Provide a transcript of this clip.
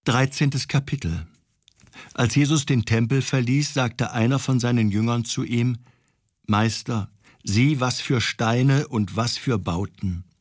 13. Kapitel. Als Jesus den Tempel verließ, sagte einer von seinen Jüngern zu ihm: Meister, sieh, was für Steine und was für Bauten.